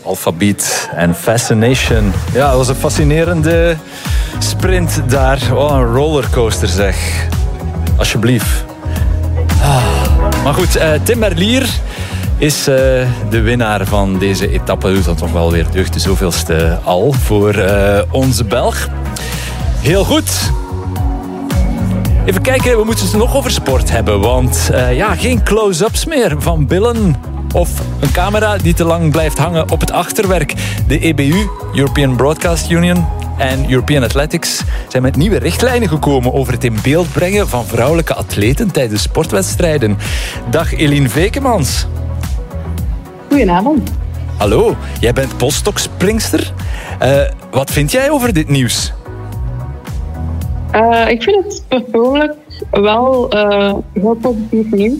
Alphabeat en Fascination. Ja, dat was een fascinerende sprint daar. Oh, een rollercoaster zeg. Alsjeblieft. Maar goed, Tim Merlier is de winnaar van deze etappe. Doet dat toch wel weer deugd. De zoveelste al voor onze Belg. Heel goed. Even kijken, we moeten het nog over sport hebben. Want geen close-ups meer van billen of een camera die te lang blijft hangen op het achterwerk. De EBU, European Broadcast Union, en European Athletics zijn met nieuwe richtlijnen gekomen over het in beeld brengen van vrouwelijke atleten tijdens sportwedstrijden. Dag Eline Vekemans. Goedenavond. Hallo, jij bent postdoc-springster. Wat vind jij over dit nieuws? Ik vind het persoonlijk wel heel positief nieuws.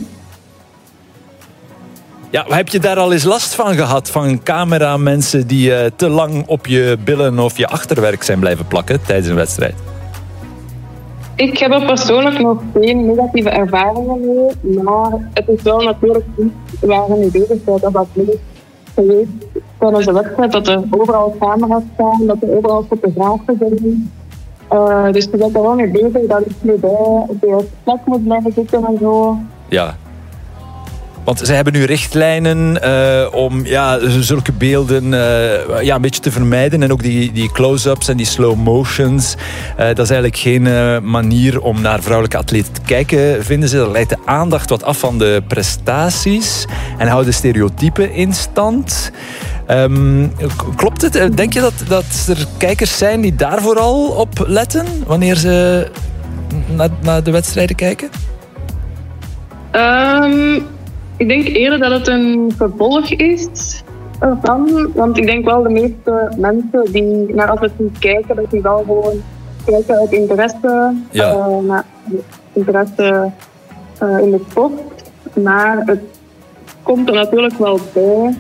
Ja, heb je daar al eens last van gehad? Van cameramensen die te lang op je billen of je achterwerk zijn blijven plakken tijdens een wedstrijd? Ik heb er persoonlijk nog geen negatieve ervaringen mee. Maar het is wel natuurlijk iets waar je mee bezig bent. Dat is geweest tijdens de wedstrijd. Dat er overal camera's staan. Dat er overal fotografen zijn. Dus je bent er wel mee bezig dat het kledij op de juiste plek moet blijven zitten en zo. Ja. Want zij hebben nu richtlijnen om zulke beelden een beetje te vermijden. En ook die close-ups en die slow motions. Dat is eigenlijk geen manier om naar vrouwelijke atleten te kijken, vinden ze. Dat leidt de aandacht wat af van de prestaties. En houdt de stereotypen in stand. Klopt het? Denk je dat er kijkers zijn die daar vooral op letten wanneer ze naar de wedstrijden kijken? Ik denk eerder dat het een gevolg is ervan. Want ik denk wel de meeste mensen die naar atletiek kijken, dat die wel gewoon kijken uit interesse, interesse in de sport. Maar het komt er natuurlijk wel bij.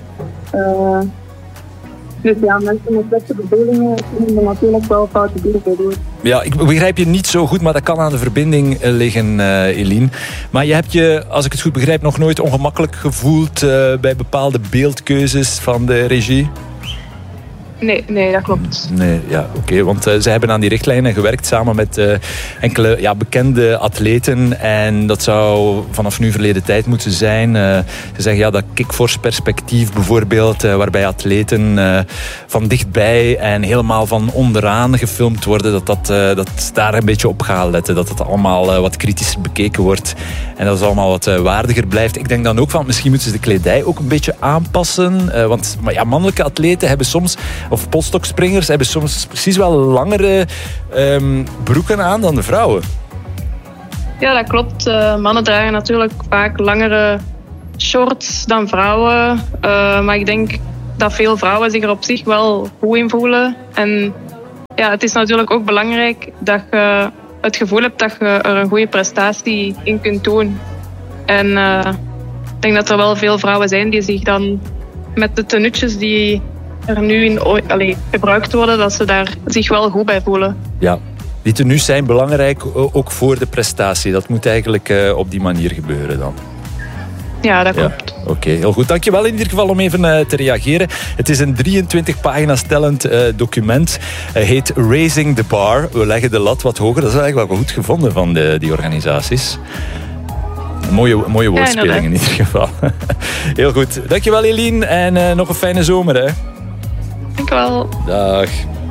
Dus ja, mensen met slechte bedoelingen kunnen er natuurlijk wel foute dingen doen. Ja, ik begrijp je niet zo goed, maar dat kan aan de verbinding liggen, Eline. Maar je hebt je, als ik het goed begrijp, nog nooit ongemakkelijk gevoeld bij bepaalde beeldkeuzes van de regie? Nee, dat klopt. Nee, ja, oké. Want ze hebben aan die richtlijnen gewerkt samen met enkele bekende atleten. En dat zou vanaf nu verleden tijd moeten zijn. Ze zeggen dat kickforce perspectief bijvoorbeeld, waarbij atleten van dichtbij en helemaal van onderaan gefilmd worden, dat daar een beetje op gaat letten. Dat het allemaal wat kritischer bekeken wordt. En dat het allemaal wat waardiger blijft. Ik denk dan ook van, misschien moeten ze de kledij ook een beetje aanpassen. Want mannelijke atleten hebben soms, of postdoc-springers hebben soms precies wel langere broeken aan dan de vrouwen. Ja, dat klopt. Mannen dragen natuurlijk vaak langere shorts dan vrouwen. Maar ik denk dat veel vrouwen zich er op zich wel goed in voelen. En ja, het is natuurlijk ook belangrijk dat je het gevoel hebt dat je er een goede prestatie in kunt doen. En ik denk dat er wel veel vrouwen zijn die zich dan met de tenuutjes die er nu in gebruikt worden, dat ze daar zich wel goed bij voelen. Ja, die tenues zijn belangrijk ook voor de prestatie. Dat moet eigenlijk op die manier gebeuren dan. Ja, dat klopt. Ja, Oké, heel goed. Dankjewel in ieder geval om even te reageren. Het is een 23 pagina's tellend document. Heet Raising the Bar. We leggen de lat wat hoger. Dat is eigenlijk wel goed gevonden van die organisaties. Mooie woordspeling in ieder geval. Heel goed. Dankjewel Eline en nog een fijne zomer. Hè. Dankjewel. Dag.